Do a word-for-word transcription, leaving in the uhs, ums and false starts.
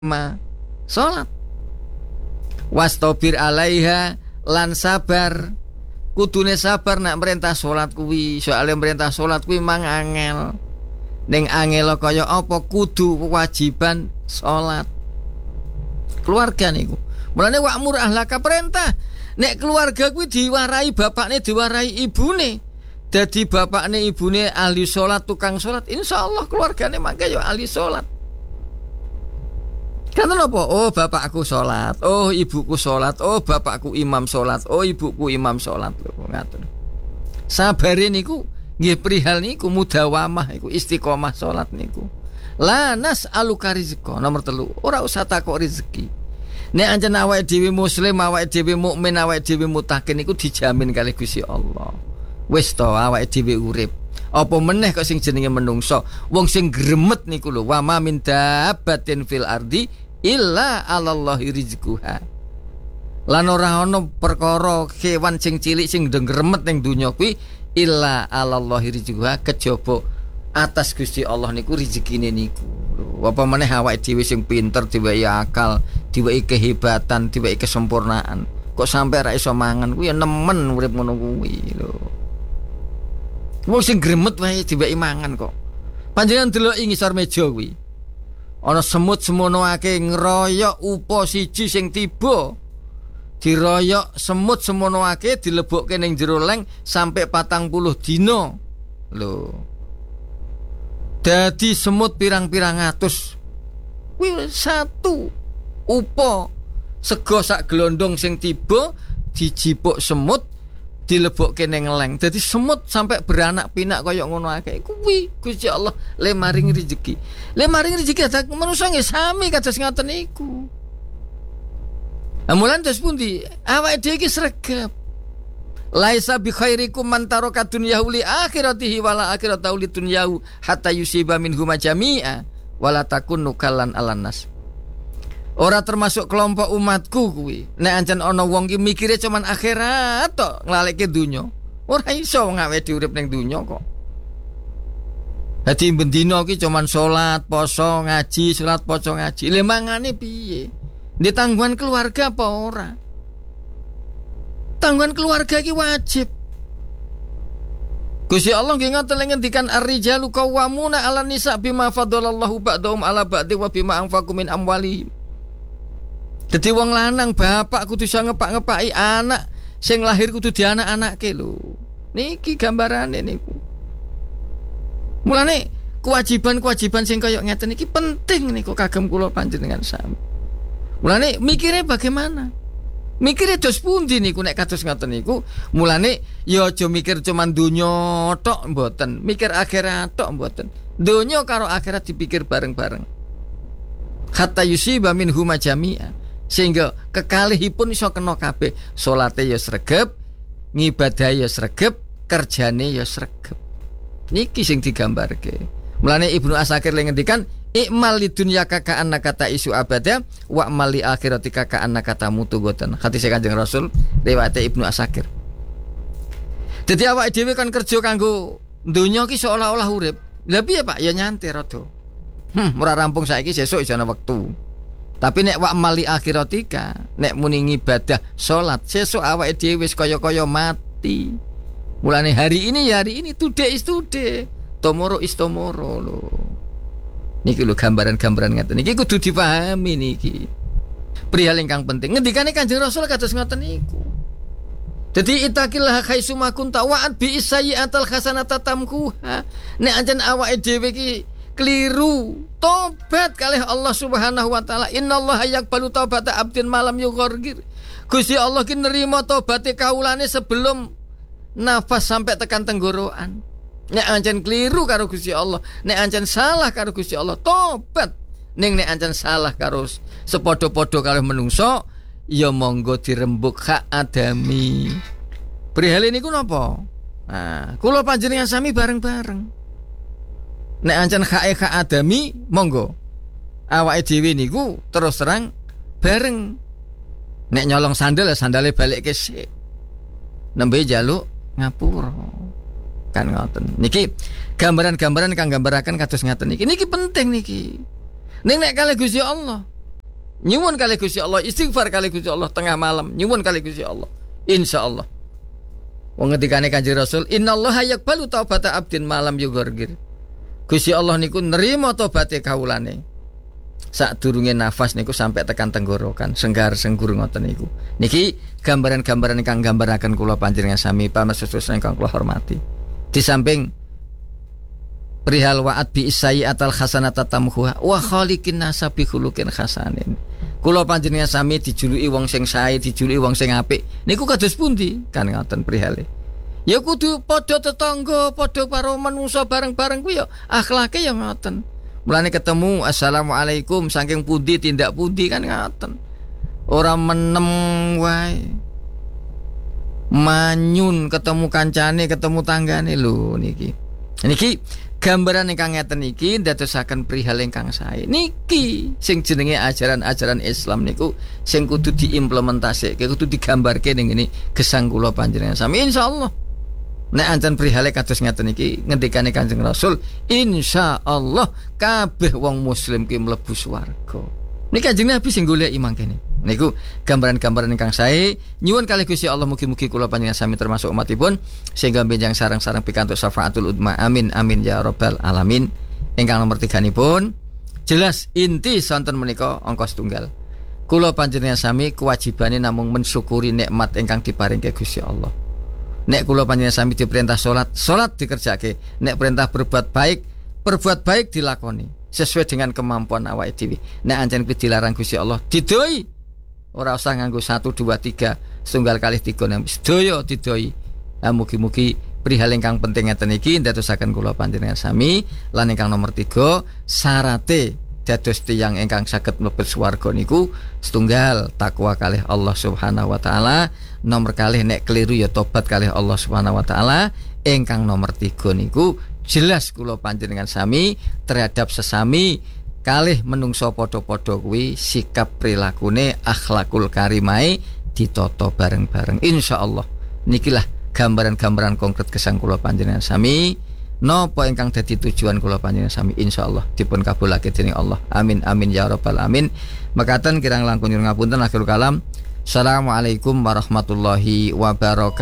ma salat. Wastabir alaiha lan sabar. Kudune sabar nak merintah salat kuwi, soalnya merintah salat kuwi mang angel. Ning angel kaya apa kudu kewajiban salat. Keluarga niku. Mulane wa'mur ahlaka perintah. Nek keluarga kuwi diwarai bapakne, diwarai ibune. Dadi bapakne ibune ahli salat, tukang salat, insyaallah keluargane mangke yo ahli salat. Karena apa? Oh bapakku salat, oh ibuku salat, oh bapakku imam salat, oh ibuku imam salat lho ngaten. Sabare niku nggih perihal niku mudawamah iku istiqomah salat niku. La nas'aluka rizqa nomor telu, ora usah takok rezeki. Nek ancen awake dhewe muslim, awake dhewe mukmin, awake dhewe mutakin niku dijamin kali Gusti Allah. Wis to awake dhewe urip. Apa meneh kok sing jenenge menungso, wong sing gremet niku lho, wa ma min dabbatin fil ardi illa 'alallahi rizquha. Lan ora ana perkara kewan sing cilik sing ndengremet ning donya kuwi illa 'alallahi rizquha, kejaba atas Gusti Allah niku rezekine niku. Apa meneh awake dhewe sing pinter, diwehi akal, diwehi kehebatan, diwehi kesempurnaan, kok sampe ra iso mangan kuwi ya nemen urip ngono kuwi lho. Wong sing gremet wae diwehi mangan kok. Panjenengan delok ing ngisor meja kuwi. Ana semut semono akeh ngeroyok upo siji sing tiba. Diroyok semut semono akeh dilebokke ning jero leng sampai patang puluh dina. Lho. Dadi semut pirang-pirang atus. Kuwi satu upo sego sak glondong sing tiba dijipuk semut dilebokke ning leng. Dadi semut sampai beranak pinak kaya ngono akeh. Kuwi Gusti Allah le maring rezeki. Le maring rezeki ada manusa nggih sami kados ngoten niku. Amulan terus pundi? Awake dhewe iki sregep. Laisa bi khairikum man taraka dunyahu li akhiratihi wala akhiratahu li dunyahu hatta yusiba minhum jami'a wala takunu kallan alannas. Ora termasuk kelompok umatku kuwi. Nek ancen ana wong ki mikire cuman akhirat tok, nglaleke donya. Ora iso ngawe diurip ning donya kok. Dadi bendina ki cuman salat, poso, ngaji, salat, poso, ngaji. Lha mangane piye? Ndek tanggungan keluarga apa ora? Tanggungan keluarga ki wajib. Gusti Allah nggih ngoten ngendikan ar-rijalu qawwamuna 'alan nisa bima faddalallahu ba'dahum 'ala ba'di wa bima anfaqu min amwalihim. Dadi wong lanang bapak kudu iso ngepak-ngepaki anak sing lahir kudu di anak-anake lho. Niki gambarane niku. Mulane kewajiban-kewajiban sing kaya ngeten iki penting niku kagem kula panjenengan sami. Mulane mikire bagaimana? Mikire dos pundi niku nek kados ngoten niku. Mulane ya aja mikir cuman donya tok mboten, mikir akhirat tok mboten. Donya karo akhirat dipikir bareng-bareng. Hatta yusiba minhum jami'a. Sehingga kekalihipun iso kena kabeh. Salate ya sregep, ngibadahe ya sregep, kerjane ya sregep. Niki sing digambarke. Mulane Ibnu Asakir le ngendikan ikmal lidunya kaka annaka ta'isu abada wa amal li akhirati kaka annaka tamutu goten. Hadis Kanjeng Rasul riwayat Ibnu Asakir. Dadi awake dhewe kan kerja kanggo donya ki seolah-olah urip. Lah piye Pak? Ya nyantai rada. Hmm, ora rampung saiki sesuk iso ana wektu. Tapi nek wa amal li akhiratika, nek muni ibadah salat, sesuk awake dhewe wis kaya-kaya mati. Mulane hari ini ya hari ini, today is today, tomorrow is tomorrow lho. Niki lho gambaran-gambaran ngeten. Niki kudu dipahami niki. Perihal ingkang penting. Ngendikane Kanjeng Rasul kados ngoten niku. Dadi ittaqillah haitsu ma kunta wa'ad bi sayyi'atal hasanata tamkuha. Nek ancen awake dhewe iki keliru, tobat kalih Allah Subhanahu wa taala. Innallaha yaqbalu taubata abdin malam yughargir. Gusti Allah ki nerima tobaté kawulane sebelum nafas sampai tekan tenggorokan. Nek ancen keliru karo Gusti Allah, nek ancen salah karo Gusti Allah, tobat. Ning nek ancen salah karo sepadha-padha karo menungso, ya monggo dirembuk hak adami. Perihal niku napa? Nah, kula panjenengan sami bareng-bareng. Nek ancen hak hak adami, monggo. Awake dhewe niku terus terang bareng. Nek nyolong sandal, sandale balikke sik. Nembe jaluk ngapura. Kan ngoten. Niki gambaran-gambaran kang gambaraken kados ngaten niki. Niki penting niki. Ning nek kalih Gusti Allah nyuwun kali Gusti Allah, istighfar kali Gusti Allah tengah malam, nyuwun kali Gusti Allah. Insyaallah. Wong ngendikane Kanjeng Rasul, innallaha yaqbalu taubata abdin malam yughargir. Gusti Allah niku nerima tobaté kawulane. Sadurunge nafas niku sampai tekan tenggorokan, senggar senggur ngoten niku. Niki gambaran-gambaran ingkang gambaraken kula panjenengan sami pamirsa ingkang kula hormati. Di samping perihal wa'at bi isayyatal hasanata tamhuha wa khaliqin nasa bi khuluqin hasanin. Kula panjenengan sami dijuluki wong sing sae, dijuluki wong sing apik. Niku kados pundi? Kan ngoten perihale. Ya kudu padha tetangga, padha karo manungsa bareng-bareng kuwi ya akhlake ya ngoten. Mulane ketemu assalamualaikum saking pundi tindak pundi kan ngoten. Ora menem wae. Manyun ketemu kancane, ketemu tanggane lho niki. Niki gambaran ingkang ngeten iki ndadosaken perihal ingkang sae. Niki sing jenenge ajaran-ajaran Islam niku sing kudu diimplementasike, kudu digambarke ning ngene gesang kula panjenengan sami insyaallah. Nek ancen perihale kados ngeten iki ngendikane Kanjeng Rasul, insyaallah kabeh wong muslim ki mlebu swarga. Niki Kanjeng Nabi sing golek imang kene. Niku gambaran-gambaran ingkang sae nyuwun kalih Gusti Allah mugi-mugi kula panjenengan sami termasuk umatipun sehingga benjang sareng-sareng pikantuk syafaatul udma. Amin amin ya rabbal alamin. Ingkang nomor tiga nipun jelas inti sonten menika angka setunggal. Kula panjenengan sami kewajibane namung mensyukuri nikmat ingkang diparingke Gusti Allah. Nek kula panjenengan sami diperintah salat, salat dikerjake. Nek perintah berbuat baik, berbuat baik dilakoni sesuai dengan kemampuan awake dhewe. Nek ancen kuwi dilarang Gusti Allah, didoi. Ora usah nganggo satu dua tiga setunggal kalih tiga nang sedaya didoi. Nah, mugi-mugi perihal ingkang penting ngeten iki ndadosaken kula panjenengan sami lan ingkang nomor tiga syarate dados tiyang ingkang saged mlebet swarga niku setunggal takwa kalih Allah Subhanahu wa taala, nomor kalih nek keliru ya tobat kalih Allah Subhanahu wa taala, ingkang nomor tiga niku jelas kula panjenengan sami terhadap sesami kalih menungso padha-padha kuwi sikap prilakune akhlakul karimai ditata bareng-bareng insyaallah. Nikilah gambaran-gambaran konkret gesang kula panjenengan sami napa ingkang dadi tujuan kula panjenengan sami insyaallah dipun kabulake dening Allah. Amin amin ya rabbal alamin. Mekaten kirang langkung nyuwun ngapunten akhirul kalam. Assalamualaikum warahmatullahi wabarakatuh.